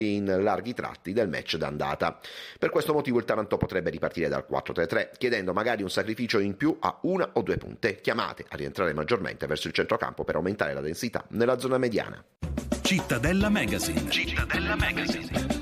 in larghi tratti del match d'andata. Per questo motivo il Taranto potrebbe ripartire dal 4-3-3, chiedendo magari un sacrificio in più a una o due punte, chiamate a rientrare maggiormente verso il centrocampo per aumentare la densità nella zona mediana. Cittadella Magazine. Cittadella Magazine.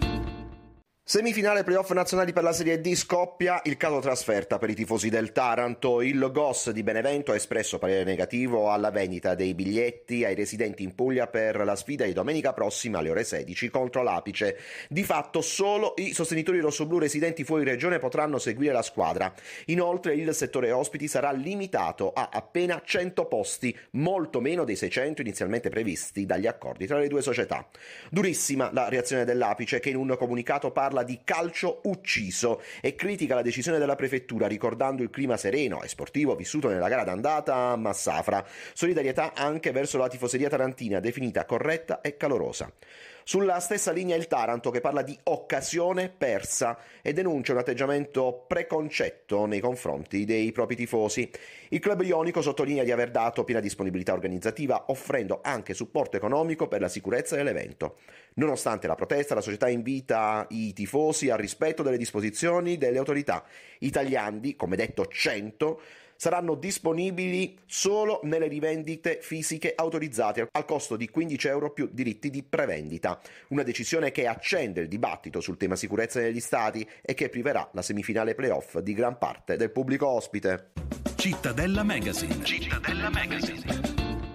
Semifinale playoff nazionali per la Serie D, scoppia il caso trasferta per i tifosi del Taranto. Il GOS di Benevento ha espresso parere negativo alla vendita dei biglietti ai residenti in Puglia per la sfida di domenica prossima alle ore 16 contro l'Apice. Di fatto solo i sostenitori rossoblù residenti fuori regione potranno seguire la squadra. Inoltre il settore ospiti sarà limitato a appena 100 posti, molto meno dei 600 inizialmente previsti dagli accordi tra le due società. Durissima la reazione dell'Apice, che in un comunicato parla di calcio ucciso e critica la decisione della prefettura, ricordando il clima sereno e sportivo vissuto nella gara d'andata a Massafra. Solidarietà anche verso la tifoseria tarantina, definita corretta e calorosa. Sulla stessa linea il Taranto, che parla di occasione persa e denuncia un atteggiamento preconcetto nei confronti dei propri tifosi. Il club ionico sottolinea di aver dato piena disponibilità organizzativa, offrendo anche supporto economico per la sicurezza dell'evento. Nonostante la protesta, la società invita i tifosi al rispetto delle disposizioni delle autorità. I tagliandi, come detto 100, saranno disponibili solo nelle rivendite fisiche autorizzate al costo di €15 più diritti di prevendita. Una decisione che accende il dibattito sul tema sicurezza negli stadi e che priverà la semifinale playoff di gran parte del pubblico ospite. Cittadella Magazine. Cittadella Magazine.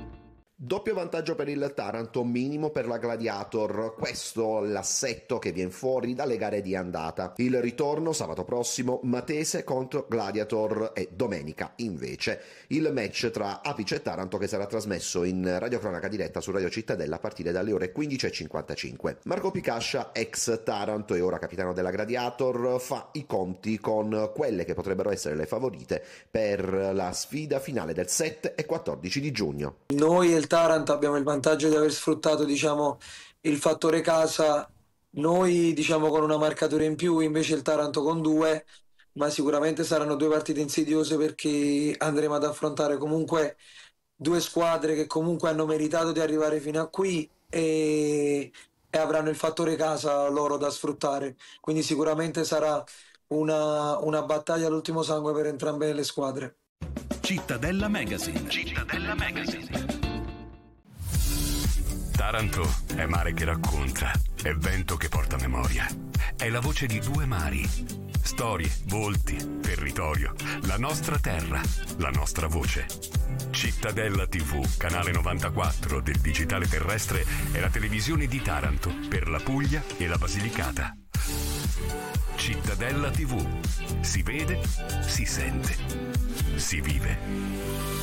Doppio vantaggio per il Taranto, minimo per la Gladiator. Questo l'assetto che viene fuori dalle gare di andata. Il ritorno sabato prossimo, Matese contro Gladiator, e domenica invece il match tra Apice e Taranto, che sarà trasmesso in radiocronaca diretta su Radio Cittadella a partire dalle ore 15:55. Marco Picascia, ex Taranto e ora capitano della Gladiator, fa i conti con quelle che potrebbero essere le favorite per la sfida finale del 7 e 14 di giugno. Noi e il Taranto abbiamo il vantaggio di aver sfruttato, il fattore casa, noi con una marcatura in più, invece il Taranto con due, ma sicuramente saranno due partite insidiose, perché andremo ad affrontare comunque due squadre che comunque hanno meritato di arrivare fino a qui e avranno il fattore casa loro da sfruttare, quindi sicuramente sarà una battaglia all'ultimo sangue per entrambe le squadre. Cittadella Magazine. Cittadella Magazine. Taranto è mare che racconta, è vento che porta memoria, è la voce di due mari, storie, volti, territorio, la nostra terra, la nostra voce. Cittadella TV, canale 94 del digitale terrestre, è la televisione di Taranto per la Puglia e la Basilicata. Cittadella TV, si vede, si sente, si vive.